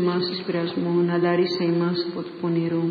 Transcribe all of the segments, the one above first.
Εμάς εις πειρασμού, να ανταρρήσε ημάς από του πονηρού.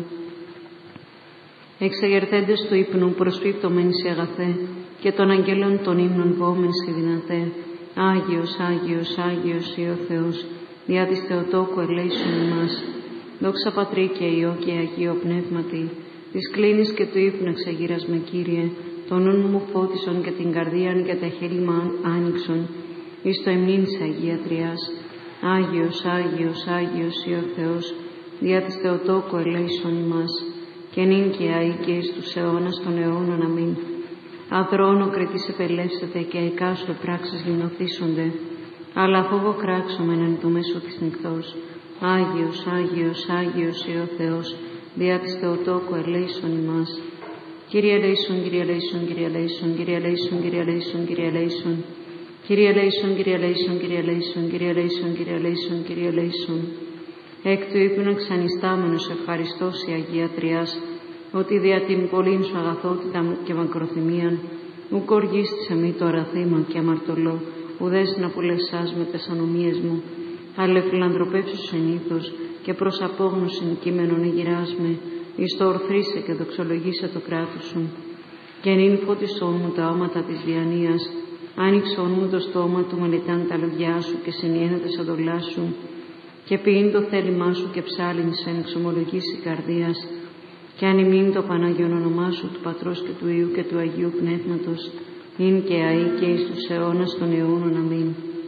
Εξαγερθέντες του ύπνου, προσπίπτωμεν σε αγαθέ, και των αγγέλων των ύμνων βόμεν σε δυνατέ. Άγιος, Άγιος, Άγιος ή ο Θεός, διά της Θεοτόκου ελέησον ημάς. Δόξα Πατρί και Υιό και Αγίο Πνεύματι, της κλίνης και του ύπνου εξαγείρασμε, Κύριε, τον νου μου φώτισον και την καρδίαν και τα χείλη μου άνοιξον, εις το εμνήν σε Αγία Τριάς. Άγιος, Άγιος, Άγιος ή ο Θεός, διά της Θεοτόκου ελέησον ημάς, και νυν και αεί και εις τους αιώνας των αιώνων. Αμήν. Αδρόνο κριτής επελεύσεται και αικάσου πράξεις γυμνοθήσονται, αλλά φόβο κράξομεν εν το μέσο της νυχτός. Άγιος, Άγιος, Άγιος ή ο Θεός, διά της Θεοτόκου ελέησον ημάς. Κύριε ελέησον, Κύριε ελέησον, Κύριε ελέησον, Κύριε ελέησον, Κύριε ελέησον, Κύριε ελέησον. Κύριε ελέησον, Κύριε ελέησον, Κύριε ελέησον, Κύριε ελέησον, Κύριε ελέησον, Κύριε ελέησον. Εκ του ύπνου εξανιστάμενος ευχαριστός η Αγία Τριάς, ότι δια την πολλήν σου αγαθότητα και μακροθυμίαν, ουκ οργίστησε μη το αραθήμα και αμαρτωλό, ουδές να πουλεσάς με τες ανομίες μου, αλλά φιλανθρωπεύσου συνήθως και προς απόγνωσιν κείμενον εγειράσμε, εις το ορθρίσε και δοξολογήσε το κράτος σου. Και νυν φώτισόν μου τα όματα της διανοίας, άνοιξόν μου το στόμα του μελετάν τα λογιά σου και συνιένεται σαν δολά σου, και ποιήν το θέλημά σου και ψάλινσεν εξομολογήσει καρδίας, και αν ημίν το Πανάγιον όνομά σου του Πατρός και του Υιού και του Αγίου Πνεύματος, ειν και αεί και εις τους αιώνας των αιώνων. Αμήν.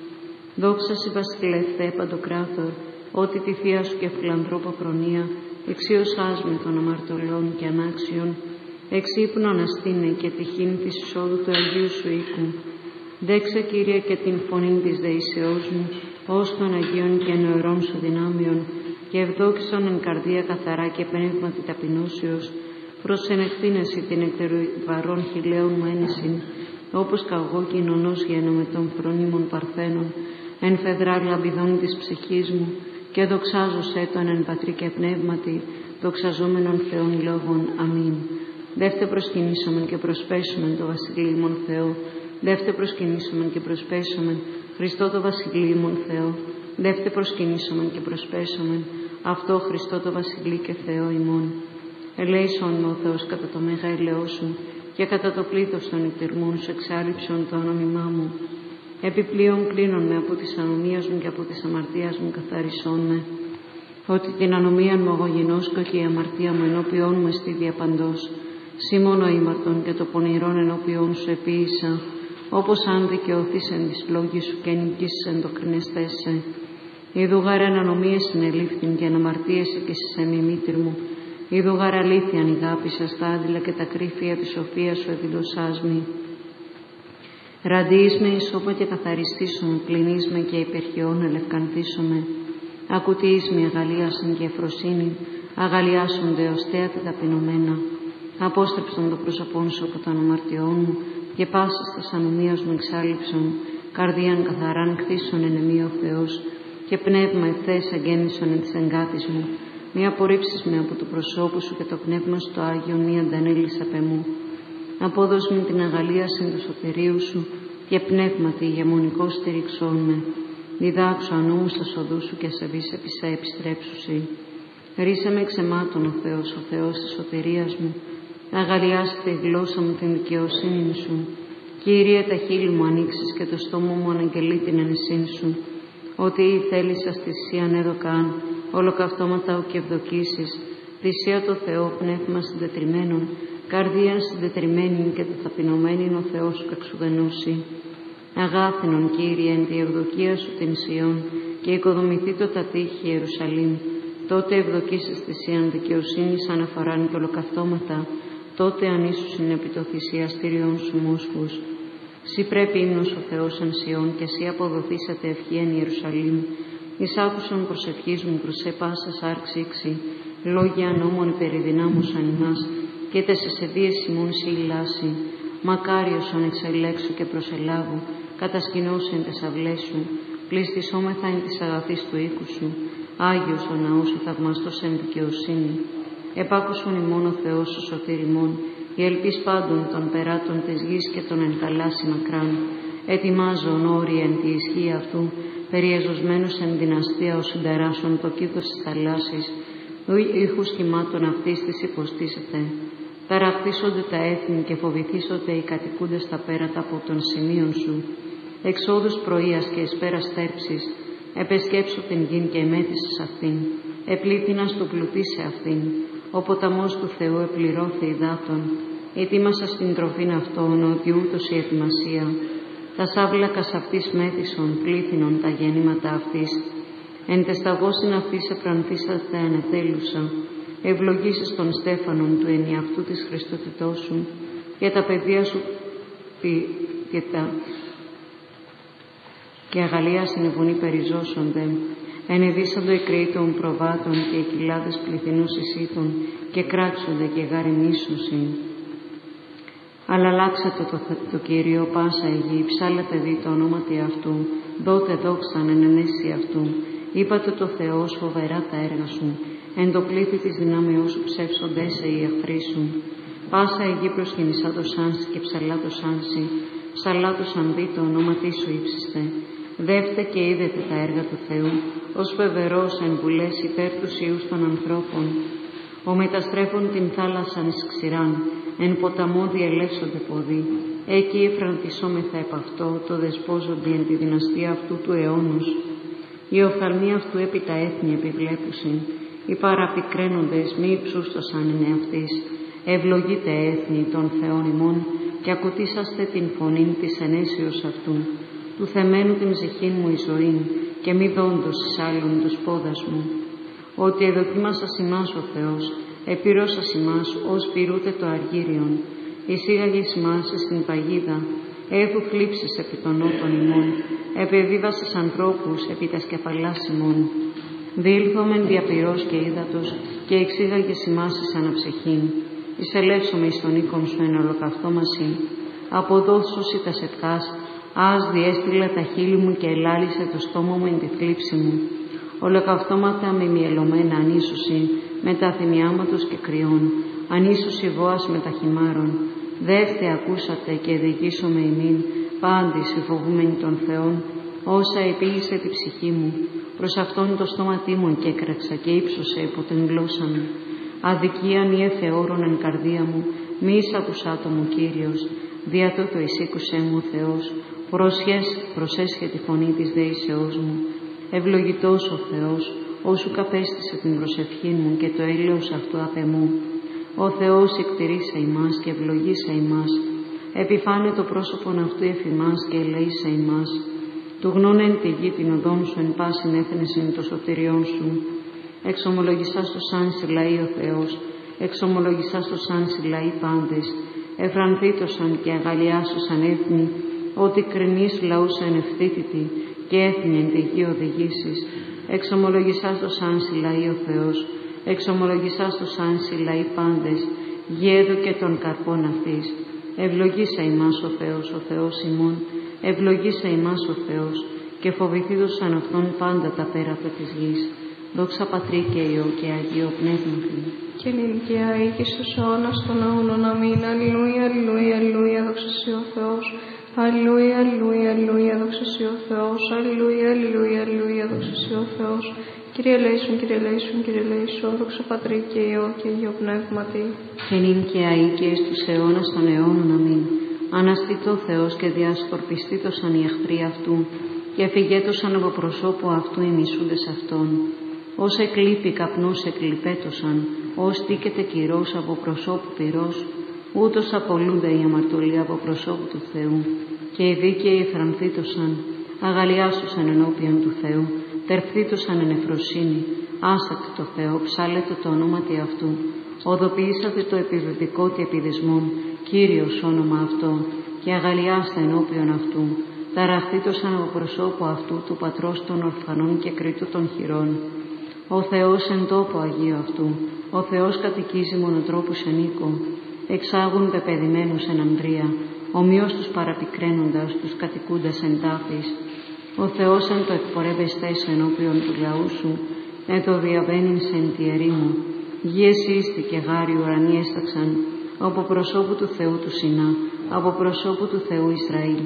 Δόξα σοι βασιλεύθε παντοκράτορ, ότι τη θεία σου και φιλανθρώπα προνοία, εξίωσάς με των αμαρτωλών και ανάξιων, εξύπνων αστήνε και τυχήν της εισόδου του Αγίου σου οίκου. Δέξε, Κύριε, και την φωνήν της δεησεώς μου, ως των Αγίων και νοερών σου δυνάμειων, και ευδόξησον εν καρδία καθαρά και πνεύματι ταπεινώσεως, προσενεκτείνεσαι την εκτεροβαρών χιλέων μου ένεσιν, όπως καυγό κοινωνός γένομαι των φρονίμων παρθένων, εν φεδρά λαμπιδών της ψυχής μου, και δοξάζωσέ τον εν πατρί και πνεύματι, δοξαζόμενον Θεών λόγων. Αμήν. Δεύτε προσκυνήσομεν και προσπέσομεν το βασιλείμον Θεό. Δεύτε προσκυνήσομεν και προσπέσομεν Χριστό το βασιλείμον Θεό. Δεύτε προσκυνήσομεν και προσπέσομεν αυτό Χριστό το βασιλεί και Θεό ημών. Ελέησον με ο Θεός κατά το μέγα ελαιό σου, και κατά το πλήθος των ητερμών σου εξάλληψον το όνομά μου. Επιπλέον κλείνον με από της ανομίας μου και από της αμαρτίας μου καθαρισόν με. Ότι την ανομίαν μου εγώ γινώσκω και η αμαρτία μου ενώπιόν μου εστί διαπαντός. Σήμωνο ήμαρτον και το πονηρόν ενώπιόν σου επίησα, όπως αν δικαιωθείς εν της λόγης σου και νικήσεις εν το κρινεστέσαι. Ιδού γάρ εν ανομίες συνελήφθην και εν αμαρτίες εκείσαι μη μήτρ μου. Ιδού γάρ αλήθειαν ηγάπησα στα άδειλα και τα κρύφια της σοφίας σου εδηλωσάς μη. Ραντίεις με ισόπα και καθαριστήσομαι, πληνείς με και υπερχαιών ελευκανθήσομαι. Ακουτίεις με αγαλίασαν και εφροσύνη, αγαλιάσονται ως θέατα ταπεινωμένα. Απόστρεψον το πρόσωπόν σου από των αμαρτιών μου, και πάσας τας ανομίας μου εξάλληψον, καρδίαν καθαράν κτίσον εν εμεί ο Θεός, και πνεύμα ευθές αγγέννησον εν της εγκάτης μου. Μη απορρίψεις με από του προσώπου σου και το πνεύμα στο Άγιον μη αντανέλεις απ' εμού. Απόδος μου την αγαλίαση του σωτηρίου σου, και πνεύματι ηγεμονικό στηριξόν με. Διδάξω ανώμου στα σοδού σου και ασεβείς επισέ επιστρέψουσι. Ρίσε με εξαιμάτων ο Θεός της σωτηρίας μου. Αγαλιάστε η γλώσσα μου την δικαιοσύνη σου. Κύριε, τα χείλη μου ανοίξεις και το στόμα μου αναγγελεί την ενεσύν σου. Ότι η θέλησα θυσίαν έδωκαν, ολοκαυτώματα και ευδοκίσεις, θυσία το Θεό πνεύμα συντετριμένων, καρδίαν συντετριμένη και ταπεινωμένη ο Θεός σου εξουδενώσει. Αγάθινον, Κύριε, εν τη ευδοκία σου την Σιών, και οικοδομηθεί το τα τείχη Ιερουσαλήμ. Τότε ευδοκίσεις θυσίαν δικαιοσύνης αναφοράν και ολοκαυτώματα, τότε ανήσουσιν επί το θυσιαστήριον σου μόσχους. Συ πρέπει ύμνος ο Θεός εν Σιών, και εσύ αποδοθήσατε ευχή εν Ιερουσαλήμ. Εις άκουσον προσευχής μου προς πάσα άρξηξη, λόγια νόμων υπερηδυνάμωσαν ημάς, και τες εσεδίες ημών συλλάσει. Μακάριος ον εξελέξω και προσελάβω, κατασκηνώσου εν τες αυλές σου, πληστισόμεθα εν της αγαθής του οίκου σου, Άγιος ο ναός σου θαυμαστός εν δικαιοσύνη. Επάκουσον ημών ο Θεός ο σωτήρ ημών, η ελπίς πάντων των περάτων της γης και των εν θαλάσσι μακράν. Ετοιμάζον όροι εν τη ισχύ αυτού, περιεζωσμένους εν δυναστεία ως συνταράσσον το κύθος της θαλάσσης, ήχους κυμάτων αυτής της υποστήσεται. Ταραχτήσονται τα έθνη και φοβηθήσονται οι κατοικούντες στα πέρατα από των σημείων σου. Εξόδους πρωίας και εσπέρας θέρψης, επεσκέψω την γην και εμέθησες αυτήν. Επλήθυνας το πλουτίσε αυτήν. Ο ποταμός του Θεού επληρώθη υδάτων. Ετοίμασα στην τροφήν αυτόν, ότι ούτως η ετοιμασία. Τα σάβλακας αυτής μέθησον, πλήθυνον τα γέννηματα αυτής. Εν τεσταγώσιν αυτής επρανθήσατε ανετέλουσα. Ευλογήσεις των στέφανων του ενιαυτού της Χριστότητός σου και τα παιδεία σου και αγαλία συνεβουνή περιζώσονται. Ενεδίσαντο οι κρύοι των προβάτων και οι κοιλάδες πληθυνούς εισήτων και κράξονται και γαριμίσουσιν. Αλλά αλλάξατε το Κύριο πάσα η γη, ψάλατε δι το ονόματι αυτού, δότε δόξαν εν ενέση αυτού. Είπατε το Θεός φοβερά τα έργα σου, εν το πλήθη της δυνάμεώς σου ψεύσονται σε οι εχθροί σου. Πάσα η γη προσκυνησά το σάνσι και ψαλά το σάνσι, ψαλά το σανδί το ονόματι σου ύψιστε. Δεύτε και είδετε τα έργα του Θεού, ως φεβερός εν βουλές υπέρ τους ιούς των ανθρώπων. Ο μεταστρέφων την θάλασσαν εις ξηράν, εν ποταμό διελεύσονται ποδοί. Εκεί εφραντισόμεθα επ' αυτό, το δεσπόζοντι εν τη δυναστεία αυτού του αιώνους. Οι οφθαλμοί αυτού επί τα έθνη επιβλέπουσιν, οι παραπικραίνοντες μη υψούστοσαν εν εαυτής. Ευλογείτε έθνη των Θεών ημών και ακουτήσαστε την φωνήν της ενέσεως αυτού. Του θεμένου την ψυχήν μου η ζωήν και μη δόντος εις άλλων τους πόδας μου. Ότι εδοκίμασας ημάς ο Θεός, επήρωσας ημάς ως πυρούτε το αργύριον. Εισήγαγες ημάς στην παγίδα, έδου θλίψεις επί των νότων ημών, επεδίβασες ανθρώπους επί τα σκεφαλάς ημών. Διήλθομεν διαπυρός και ύδατος και εξήγαγες ημάς εις αναψυχήν. Εισελεύσομαι εις τον οίκον σου εν ολοκαυτόμασι. Αποδώσωσι τα σετκάς, ας διέστειλα τα χείλη μου και ελάλησε το στόμα μου εν τη θλίψη μου. Ολοκαυτώματα με μυελωμένα ανίσωση, με τα θυμιάματος και κρυών, ανίσωση βόας με τα χυμάρων. Δεύτε ακούσατε και διηγήσομαι ημίν, πάντης φοβούμενοι των Θεών, όσα επίλυσε τη ψυχή μου. Προς αυτόν το στόματί μου και έκραξα και ύψωσε υπό την γλώσσα μου. Αδικίαν ή εθεώρων εν καρδία μου, μη εισακουσά το μου Κύριος. Δια τούτο εισήκουσέ μου ο Θεός, προσέσχε τη φωνή της δεήσεώς μου. Ευλογητός ο Θεός, όσου καπέστησε την προσευχή μου και το έλεος αυτού απ' εμού. Ο Θεός εκτηρήσε ημάς και ευλογήσε ημάς. Επιφάνε το πρόσωπον αυτού εφ' ημάς και ελεήσε ημάς. Του γνώνε εν τη γη την οδόν σου εν πάσιν έθνεσιν το σωτηριόν σου. Εξομολογησάς το σάνσι λαοί ο Θεός, εξομολογησάς το σάνσι λαοί πάντες. Εφρανθήτωσαν και αγαλιάσωσαν έθνη, ότι κρινείς λαούς εν ευθύτητη και έθνη εν τη γη οδηγήσεις. Εξομολογησάς το σάνσι λαοί ο Θεός, εξομολογησάς το σάνσι λαοί πάντες, γέδου και των καρπών αυτής. Ευλογήσα ημάς ο Θεός ημών, ευλογήσα ημάς ο Θεός, και φοβηθήτωσαν αυτόν πάντα τα πέρατα της γης. Δόξα Πατρί και Υιό και Αγίο Πνεύματι. Και ηλικία οίκης στους αιώνας των αιώνων. Αμήν. Αλληλούια, αλληλούια, αλληλούια, δόξα σοι ο Θεός. Αλληλούια, αλληλούια, αλληλούια, δόξα σοι ο Θεός. Αλληλούια, αλληλούια, αλληλούια, δόξα σοι ο Θεός. Κύριε ελέησον, Κύριε ελέησον, Κύριε ελέησον, δόξα Πατρί και Υιό και Αγίο Πνεύματι. Και νυν και αεί και εις τους αιώνας των αιώνων. Αμήν. Αναστητώ Θεός και διασκορπιστήτωσαν οι εχθροί αυτού και φυγέτωσαν από προσώπου αυτού οι μισούντες αυτών. Ως εκλείπει καπνός εκλειπέτωσαν, ως τίκεται κυρός από προσώπου πυρός, ούτως απολούνται οι αμαρτωλοί από προσώπου του Θεού. Και οι δίκαιοι εφρανθήτωσαν, αγαλιάσωσαν ενώπιον του Θεού, τερφθήτωσαν εν εφροσύνη. Άσατε το Θεό, ψάλετε το ονόματι αυτού. Οδοποιήσατε το επιβεβητικό τη επιδεσμών, Κύριος όνομα αυτό, και αγαλιάστε ενώπιον αυτού. Ταραχθήτωσαν από προσώπου αυτού του πατρός των ορφανών και κρήτου των χειρών. Ο Θεός εν τόπο Αγίου αυτού, ο Θεός κατοικίζει μονοτρόπους εν οίκο. Εξάγουν πεπαιδημένους εν ανδρεία, ομοίως τους παραπικραίνοντας, τους κατοικούντας εν τάφης. Ο Θεός εν το εκπορεύεστες ενώπιον του λαού σου, εν το διαβαίνειν σε εν τη ερήμου. Γη εσύστη και γάρι ουρανοί έσταξαν, από προσώπου του Θεού του Σινά, από προσώπου του Θεού Ισραήλ.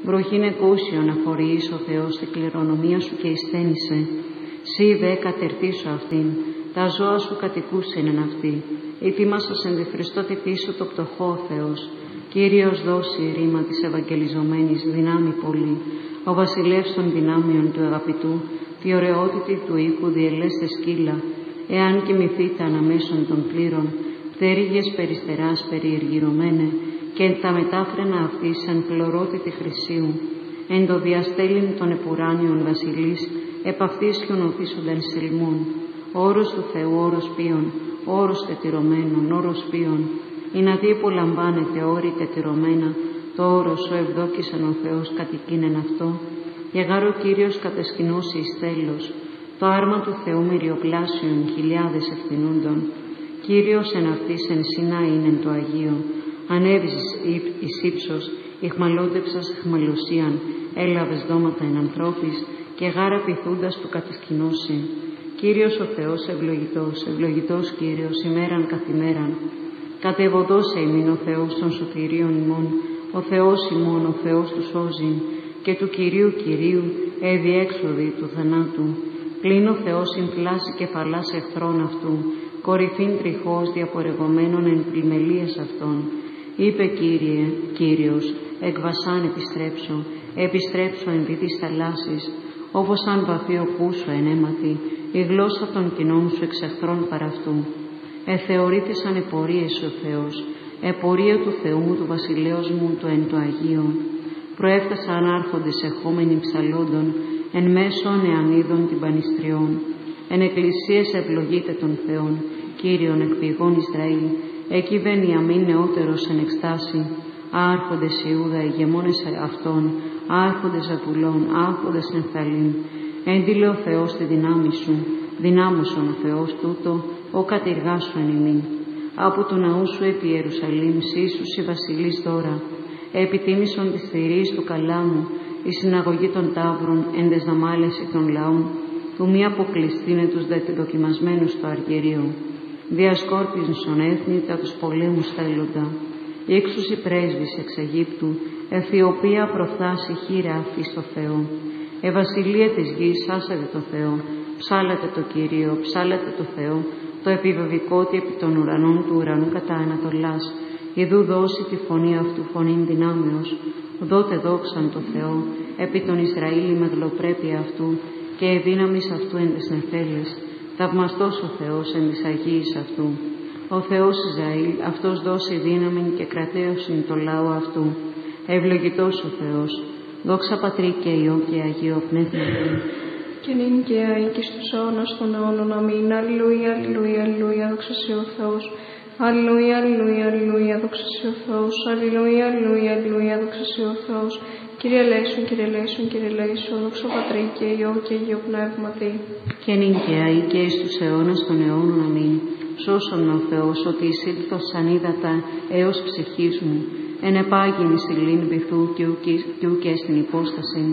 Βροχήν εκούσιον αφορείς ο Θεός την κληρονομία σου και εισθένησε. Σύ δε κατερτήσω αυτήν, τα ζώα σου κατοικούσεν εν αυτή. Ετοίμασας εν τη Χριστότητή σου το πτωχό Θεός. Κύριος δώσει ρήμα της ευαγγελιζομένης δυνάμει πολύ. Ο βασιλεύς των δυνάμεων του αγαπητού, τη ωραιότητη του οίκου διελέστε σκύλα. Εάν κοιμηθείτε αναμέσων των κλήρων, πτέρυγες περιστεράς περιεργυρωμένε, και τα μετάφρενα αυτής εν πλωρότητη χρυσίου. Εν το διαστέλιν των επουράνιων βασιλείς, επ' αυτής χιονοθήσονταν σελμών. Όρος του Θεού, όρος ποιον, όρος τετυρωμένων, όρος ποιον. Η να δει απολαμβάνεται όρη τετυρωμένα, το όρος ο ευδόκησαν ο Θεός κατοικίνεν αυτό. Γεγάρ ο Κύριος κατεσκηνώσει εις τέλος, το άρμα του Θεού μυριοπλάσιον χιλιάδες ευθυνούντων. Κύριος εν αυτής εν Σινά είναι το Αγίο. Ανέβης εις ύψος, ηχμαλώτευσας αιχμαλωσίαν, έλαβες δώματα εν ανθρώπης, και γάρα πειθούντας του κατεσκηνώσει. Κύριος ο Θεός ευλογητός, ευλογητός Κύριος ημέραν καθημέραν. Κατεβοδώσε ημίν ο Θεός των σωτηρίων ημών, ο Θεός ημών, ο Θεός του σώζει, και του Κυρίου Κυρίου διέξοδη του θανάτου. Πλην ο Θεός συμφλάσει κεφαλάς εχθρών αυτού, κορυφήν τριχώς διαπορευωμένων εν πλημελίες αυτών. Είπε Κύριος, εκ βασάν επιστρέψω εν δι της θαλάσσης, όπως αν βαφεί ο πούσο εν αίματι, η γλώσσα των κοινών σου εξ εχθρών παραυτού. Εθεωρήθησαν επορίες ο Θεός, επορία του Θεού μου, του βασιλέως μου, το εν το Αγίο. Προέφτασαν άρχοντες εχόμενοι ψαλόντων, εν μέσω νεανίδων την πανιστριών. Εν εκκλησίες ευλογείται των Θεών, Κύριον εκ πηγών Ισραήλ, εκεί βαίνει αμήν νεότερος εν εκστάση. Άρχοντες Ιούδα, ηγεμόνες αυτών, άρχοντες Ζαβουλών, άρχοντες Νεφθαλήμ. Έντιλε ο Θεός τη δυνάμει σου, δυνάμωσον ο Θεός τούτο, ο κατηργάσου εν ημίν. Από του ναού σου επί Ιερουσαλήμ, σύσους η βασιλείς δώρα. Επιτίμησον της θηρής του καλάμου, η συναγωγή των ταύρων, εν τες δαμάλεση των λαών, του μη αποκλειστήνε τους δοκιμασμένους στο αργυρίο. Διασκόρπιζον έθνη τα τους πολέμους θέλοντα. Ήξους οι πρέσβεις εξ Αιγύπτου, Αιθιοπία προφθάσει χείρα αυτή στο Θεό. Βασιλεία της γης, άσατε το Θεό, ψάλατε το Κύριο, ψάλατε το Θεό, το επιβεβικότι επί των ουρανών του ουρανού κατά Ανατολάς. Ιδού δώσει τη φωνή αυτού φωνήν δυνάμεως, δότε δόξαν το Θεό, επί τον Ισραήλ η μεγαλοπρέπεια αυτού, και η δύναμις αυτού εν τες νεφέλες, θαυμαστός ο Θεός εν της Αγίης αυτού. Ο Θεός Ισραήλ, αυτός δώσει δύναμη και κρατέωσιν το λαό αυτού. Ευλογητός ο Θεός, δόξα Πατρί και Υιό και Αγίο Πνεύματι. Και νυν και αεί και στους αιώνας των αιώνων. Αμήν. Αλληλούια, αλληλούια, αλληλούια, δόξα σοι ο Θεός. Αλληλούια, αλληλούια, αλληλούια, δόξα σοι ο Θεός. Αλληλούια, αλληλούια, αλληλούια, δόξα σοι ο Θεός. Κύριε ελέησον, Κύριε ελέησον, Κύριε ελέησον, δόξα Πατρί και Υιό και Αγίο Πνεύματι. Και νυν και αεί και εις τους αιώνας των αιώνων. Αμήν. Σώσον ο Θεός, ότι εισήλθω σαν ύδατα έως ψυχής μου, εν επάγειν εις ηλίν βυθού και ουκ στην υπόσταση.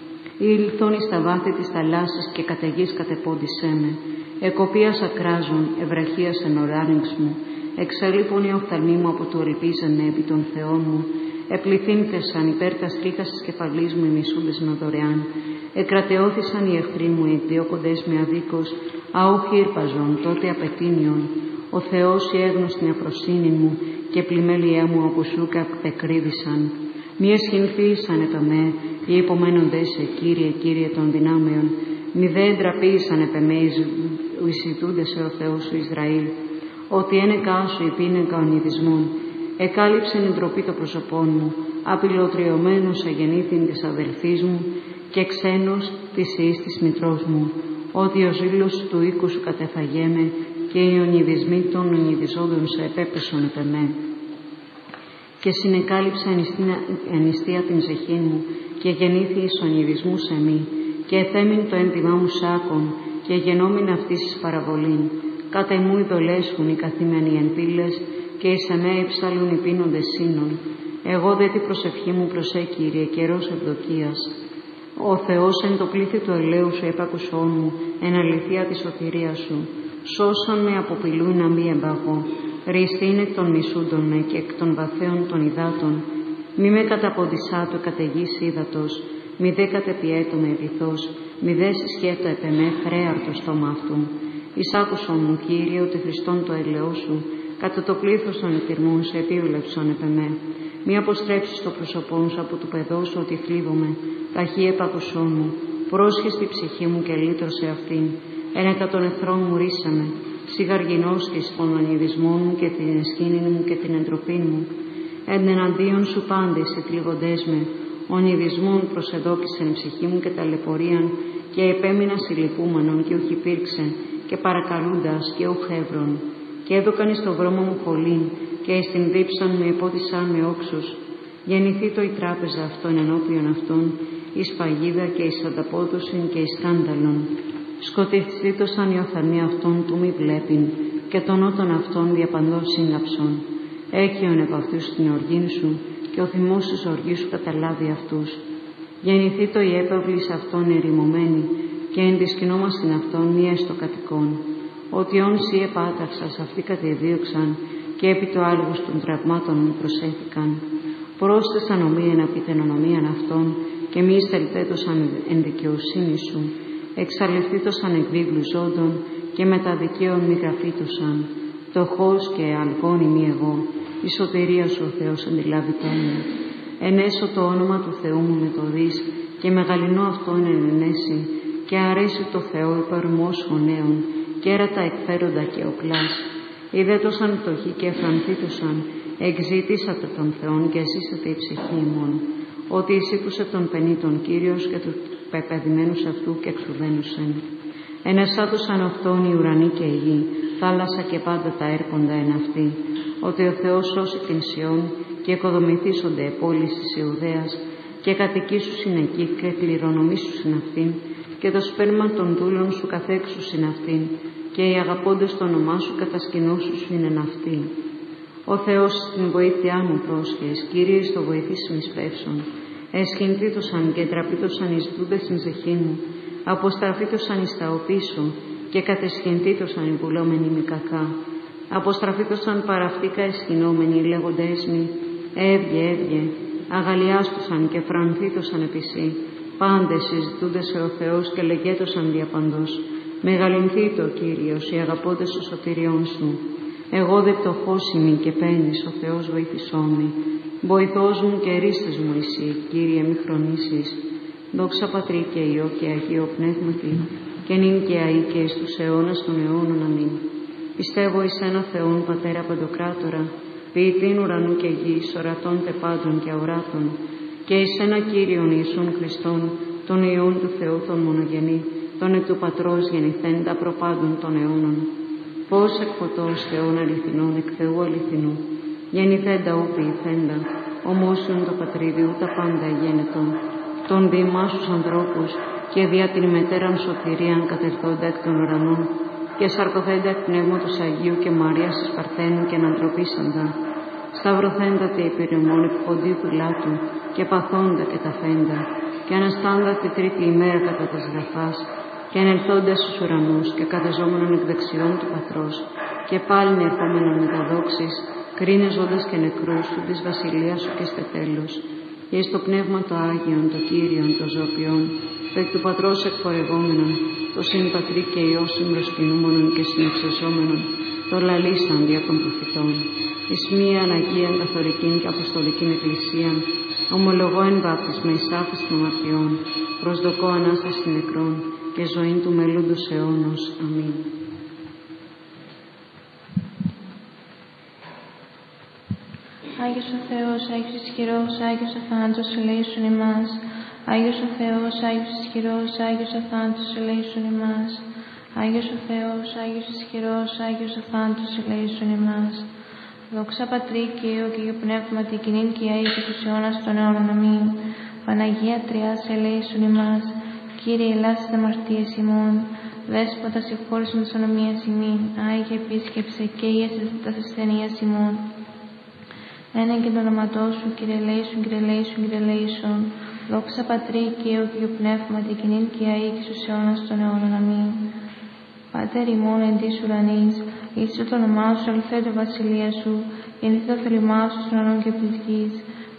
Ήλθον εις τα βάθη της θαλάσσης και κατ' γης κατεπόντισέ με. Εκοπίας ακράζων, ευραχίας εν οράνιξ μου. Εξέλιπον οι οφθαλμοί μου από του ελπίζανε επί των Θεών μου. Επληθύνθεσαν υπέρ τας τρίχας της κεφαλής μου οι μισούντες με δωρεάν. Εκρατεώθησαν οι εχθροί μου οι εκδιώκοντες με αδίκως. Αούχοι ήρπαζον, τότε απετίνιον. Ο Θεός η έγνωστη αφροσύνη μου και πλημέλια μου από σου κατεκρύβησαν. Μη εσχυνθήσανε το με, οι υπομένοντες σε Κύριε, Κύριε των δυνάμεων. Μη δε εντραπήσανε πεμέεις ουισιτούντες σε ο Θεός σου Ισραήλ. Ότι ένεκά σου υπήνεκα ονειδισμών. Εκάλυψεν η ντροπή το προσωπόν μου, απειλωτριωμένος αγεννήθην της αδελφής μου και ξένος της ιής της μητρός μου. Ότι ο ζήλος του οίκου σου κατεφαγέμε και οι ονειδισμοί των ονειδιζόντων σε επέπεσον επ' εμέ. Και συνεκάλυψα ενιστία την ζεχή μου και γεννήθη εις ονειδισμού σε μη και εθέμην το ένδυμά μου σάκον και γενόμην αυτής εις παραβολήν. Κάτε μου ειδολέσχουν οι καθήμενοι εν πύλες και εις εμέ υψάλλουν οι πίνοντες σύνων. Εγώ δε την προσευχή μου προσέ Κύριε, καιρός ευδοκίας. Ο Θεός εν το πλήθη του ελαίου σου έπακουσόν μου, εν αληθεία τη σωτηρία σου. Σώσον με αποπηλούν να μη εμπαγώ. Ριστήν εκ των μισούντων με και εκ των βαθέων των υδάτων. Μη με καταποντισάτο καταιγής ύδατος, μη δε κατεπιέτω με βυθός, μη δε συσχέτω επ' εμέ φρέαρτο στόμα αυτού. Εισάκουσον μου, Κύριε, ότι Χριστόν το έλεό σου, κατά το πλήθος των ετηρμών σε επίβλεψον επ' εμέ. Μη αποστρέψεις το πρόσωπόν σου από του παιδός σου ότι θλίβομαι, ταχύ επακουσόν μου, πρόσχες τη ψυχή μου και λύτρωσε αυτήν. Ένεκα των εχθρών μου ρίσαμε, σιγαργινός και των ανειδισμών μου και την εσχήνην μου και την εντροπήν μου. Εναντίον σου πάντες οι θλίβοντές με, ονειδισμόν προσεδόκησεν η ψυχή μου και ταλαιπωρίαν, και επέμεινα συλλυπούμενον και ούχ υπήρξε, και παρακαλούντας και ούχ έβρον. Και έδωκαν εις το δρόμο μου χολήν, και εις την δίψαν με υπότισαν με όξους. Γεννηθεί το η τράπεζα αυτών ενώπιον αυτών, εις παγίδα και εις ανταπόδοσιν και εις σκάνδαλον. Σκοτιστήτωσαν οι οφθαλμοί αυτών του μη βλέπειν, και των ότων αυτών διαπαντός σύγγαψον. Έκειον επ' αυτούς την οργήν σου, και ο θυμός της οργής σου καταλάβει αυτούς. Γεννηθεί το η έπαυλης αυτών ερημωμένη, και εν της κοινόμασιν αυτών μία στο κατοικών. Ότι όν σύ επάταξας αυτοί κατεδίωξαν, και επί το άλγους των τραυμάτων μου προσέθηκαν. Πρόσθεσαν ομοίεν απειτενονομίαν αυτών, και μη στελτέτωσαν εν δικαιοσύνη σου. Εξαλευθήτωσαν εκ βίβλου ζώντων, και μετά δικαίων μη γραφήτωσαν. Φτωχός και αλγόνη μη εγώ, η σωτηρία σου ο Θεός αντιλάβητό μου. Ενέσω το όνομα του Θεού μου με το δεις, και μεγαλυνώ αυτόν ενενέσει, και αρέσει το Θεό υπαρμός γονέων, και έρατα εκφέροντα και οκλάς. Ιδέτωσαν φτωχοί και εφρανθήτωσαν, εξήτησατε των Θεών και ζήσατε η ψυχή ημών. Ότι εισήκουσε των πενήτων Κύριος και τους πεπαιδημένους αυτού και εξουδένουσεν. Ενεσάτωσαν αυτόν οι ουρανοί και η γη, θάλασσα και πάντα τα έρχοντα εν αυτή. Ότι ο Θεός σώσει την Σιών και οικοδομηθήσονται πόλεις της Ιουδαίας, και κατοικήσουσιν εκεί και κληρονομήσουσιν αυτήν, και το σπέρμα των δούλων σου καθέξουσιν αυτήν, και οι αγαπώντες το όνομά σου κατασκηνώσουσιν εν αυτή. Ο Θεός στην βοήθειά μου πρόσχες, Κύριε στο βοηθήσιν εις πεύσον. Εσχυνθήτωσαν και τραπήτωσαν εις δούδες στην ζεχή μου, αποστραφήτωσαν εις τα οπίσω, και κατεσχυνθήτωσαν οι βουλόμενοι με κακά. Αποστραφήτωσαν παραυτήκα εσχυνόμενοι λέγοντές μη, έβγε, έβγε, αγαλιάστωσαν και φρανθήτωσαν επισή. Πάντες συζητούνται σε ο Θεός και λεγέτωσαν διαπαντός. Μεγαλυνθεί το Κύριος, οι αγαπώντες των σωτηριών σου. Εγώ δε πτωχός ημί και πένης, ο Θεός βοηθησόμη. Βοηθός μου και ρίστες μου εσύ, Κύριε μη χρονίσεις. Δόξα Πατρί και Υιό και Αγίο Πνεύματι, και νυν και αεί και εις τους αιώνας των αιώνων. Αμήν. Πιστεύω εις ένα Θεόν Πατέρα Παντοκράτορα, ποιητήν ουρανού και γης, ορατών τε πάντων και αοράτων, και εις ένα Κύριον Ιησούν Χριστόν, τον Υιόν του Θεού τον μονογενή, τον εκ του Πατρός γεννηθέντα προπάντων των αιώνων. Πώς εκ φωτός Θεών αληθινών, εκ Θεού αληθινού, γεννηθέντα ου ποιηθέντα, ομόσιον το πατρίδιου τα πάντα γένετον, τον διημάς τους ανθρώπους, και δια την μετέραν σωτηρίαν κατερθόντα εκ των ουρανών, και σαρκωθέντα εκ πνεύματος Αγίου και Μαρίας της Παρθένου και αναντροπίσαντα, σταυρωθέντα τε υπηρεμών εκ Ποντίου Πιλάτου, και παθόντα και ταφέντα, και αναστάντα τη τρίτη ημέρα κατά τας γραφάς, και ανελθόντα στους ουρανούς, και κατεζόμενον εκ δεξιών του Πατρός, και πάλιν ερχόμενον με τα δόξης, κρίνες ζώντας και νεκρούς σου της βασιλείας σου και στο τέλος. Και εις το πνεύμα το Άγιον, το Κύριον, το ζωοποιόν, το εκ του Πατρός εκπορευόμενον, το συμπατρί και Υιό συμπροσκυνούμενον και συνεξεζόμενον, το λαλήσαν δια των προφητών. Εις μία Αγίαν καθολικήν και αποστολικήν εκκλησίαν, ομολογώ εν βάπτισμα εις άφης των αμαρτιών, προσδοκώ Ανάσταση νεκρών και ζωήν του μελλόντος αιώνος. Αμήν. Άγιος ο Θεός, Άγιος ισχυρός, Άγιος ο θάνατος, ελέησον ημάς. Άγιος ο Θεός, Άγιος ισχυρός, Άγιος ο θάνατος, ελέησον ημάς. Άγιος ο Θεός, Άγιος ισχυρός, Άγιος ο θάνατος, ελέησον ημάς. Δόξα Πατρί και Υιό και Αγίου Πνεύματι, κοινήν και αεί και τους αιώνας των αιώνων. Αμήν. Παναγία Τριάς, ελέησον ημάς. Κύριε, ελάσεις τα αμαρτίες ημών. Δέσποτα, συγχώρησον τις ονομίες ημών. Άγιε επίσκεψε και ίεσαι τα ασθενείας ημών. Ένα και το όνοματό σου, Κύριε ελέησον, Κύριε ελέησον, Κύριε ελέησον. Δόξα Πατρί και Υιό και Αγίου Πνεύματι, κοινήν και αεί και στους αιώνας των αιώνων. Αμήν. Πάτερ ημών εν της ουρανής, ίσο το όνομά σου, αληθέ το βασιλεία σου, γεννηθεί το θέλημά σου στον ουρανό και της γης.